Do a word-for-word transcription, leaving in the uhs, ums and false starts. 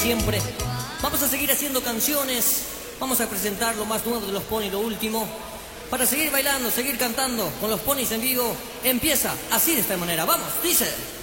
siempre. Vamos a seguir haciendo canciones, vamos a presentar lo más nuevo de los Ponis, lo último, para seguir bailando, seguir cantando con los Ponis en vivo. Empieza así, de esta manera. Vamos, dice...